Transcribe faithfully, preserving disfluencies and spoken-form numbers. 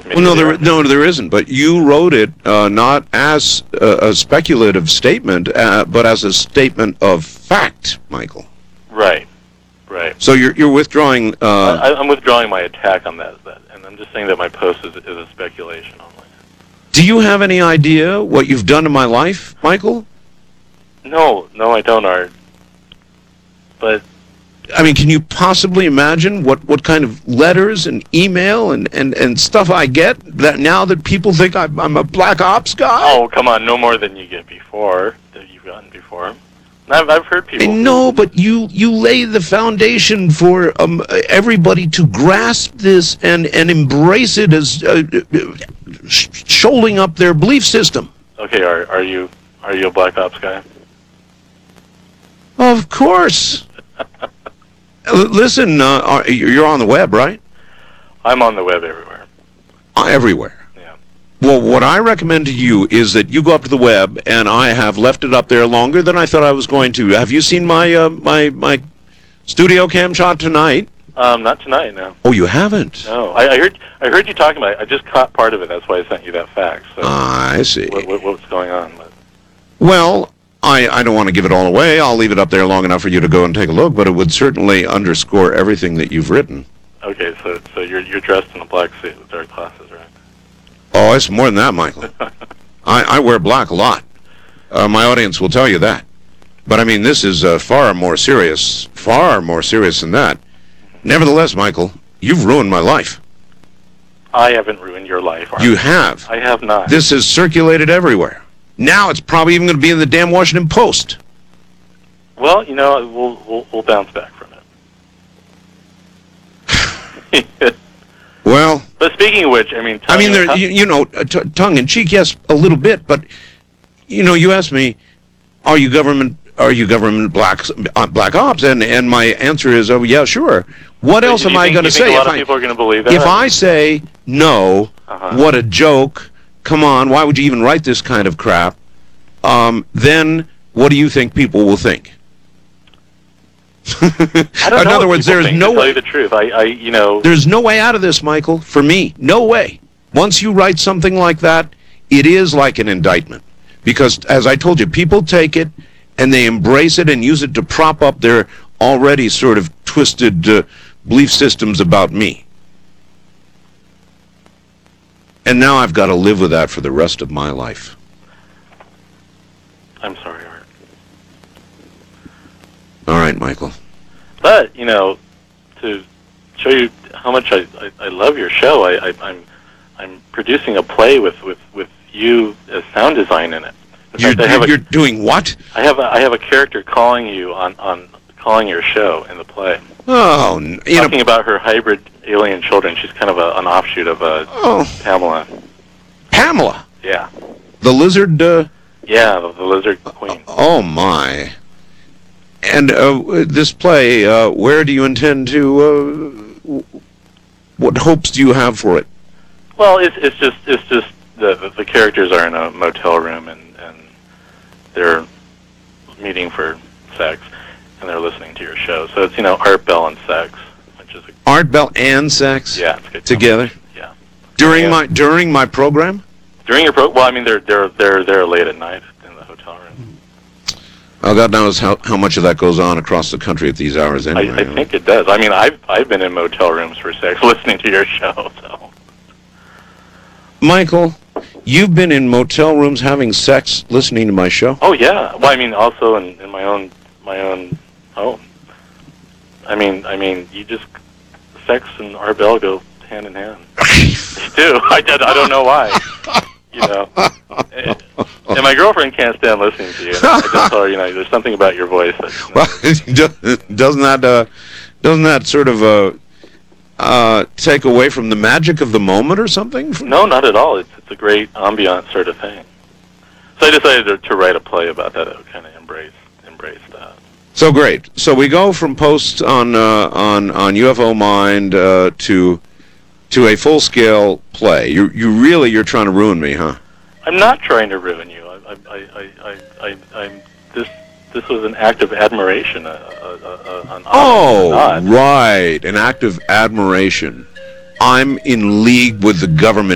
Maybe Well, no, they there are. no, there isn't. But you wrote it uh, not as a, a speculative statement, uh, but as a statement of fact, Michael. Right, right. So you're you're withdrawing. Uh, I, I'm withdrawing my attack on that, that, and I'm just saying that my post is, is a speculation only. do you have any idea what you've done to my life, Michael? No, no, I don't, Art. But I mean, can you possibly imagine what, what kind of letters and email and, and, and stuff I get that now that people think I'm, I'm a black ops guy? oh, come on, no more than you get before that you've gotten before. And I've I've heard people. I know, but you, you lay the foundation for um, everybody to grasp this and, and embrace it as uh, sh- shoaling up their belief system. Okay, are are you are you a black ops guy? Of course. L- Listen, uh, are- you're on the web, right? I'm on the web everywhere. Uh, Everywhere. Yeah. Well, what I recommend to you is that you go up to the web, and I have left it up there longer than I thought I was going to. Have you seen my uh, my my studio cam shot tonight? Um, not tonight, no. Oh, you haven't? No, I, I heard I heard you talking about it. I just caught part of it. That's why I sent you that fax. So Ah, I see. what, what what's going on? But, Well, I, I don't want to give it all away. I'll leave it up there long enough for you to go and take a look, but it would certainly underscore everything that you've written. okay, so so you're you're dressed in a black suit with dark glasses, right? Oh, it's more than that, Michael. I, I wear black a lot. Uh, my audience will tell you that. But I mean, this is uh, far more serious, far more serious than that. Nevertheless, Michael, you've ruined my life. I haven't ruined your life, Art. You have. I have not. This has circulated everywhere. Now it's probably even going to be in the damn Washington Post. Well, you know, we'll we'll, we'll bounce back from it. Well, But speaking of which, I mean, I mean, there, how- you, you know, uh, t- tongue in cheek, yes, a little bit, but you know, you asked me, are you government? Are you government black uh, black ops? And and my answer is, oh yeah, sure. What do else you am I think- going to do you think say? A lot If of I, people are going to believe that. if I say no, Uh-huh. what a joke! Come on, why would you even write this kind of crap? Um, then what do you think people will think? I don't In know other what words, people there's think, no to tell way. you the truth. I, I, you know, There's no way out of this, Michael. For me, no way. Once you write something like that, it is like an indictment. Because, as I told you, people take it and they embrace it and use it to prop up their already sort of twisted uh, belief systems about me. And now I've got to live with that for the rest of my life. I'm sorry, Art. All right, Michael. But you know, to show you how much I, I, I love your show, I, I, I'm I'm producing a play with, with, with you as sound design in it. In You're, fact, I have a you're doing what? I have a, I have a character calling you on, on calling your show in the play, Oh, n- you talking know. about her hybrid alien children. She's kind of a, an offshoot of uh, Oh, Pamela. Pamela, Yeah, the lizard. Uh, yeah, the, the lizard queen. oh my. And uh, this play, uh, where do you intend to? Uh, what hopes do you have for it? Well, it's it's just it's just the the, the characters are in a motel room and, and they're meeting for sex and they're listening to your show. So it's you know Art Bell and sex, which is a, Art Bell and sex yeah, it's a good together yeah. during Yeah. my during my program. During your pro, well, I mean they're they're they're there late at night in the hotel room. Oh, God knows how, how much of that goes on across the country at these hours anyway. I, I think it does. I mean, I've I've been in motel rooms for sex listening to your show. So Michael, you've been in motel rooms having sex listening to my show? oh yeah. Well, I mean also in, in my own my own home. I mean I mean you just sex and Art Bell go hand in hand. They do. I did. I don't know why. You know. And my girlfriend can't stand listening to you. And I just tell her, you know, there's something about your voice that. Well, doesn't that uh, doesn't that sort of uh, uh, take away from the magic of the moment or something? No, not at all. It's it's a great ambient sort of thing. So I decided to, to write a play about that. That would kind of embrace embrace that. So great. So we go from posts on uh, on on U F O Mind uh, to to a full scale play. You you really you're trying to ruin me, huh? I'm not trying to ruin you. I I I I, I I'm this this was an act of admiration. A, a, a, an Oh, nod. right. An act of admiration. I'm in league with the government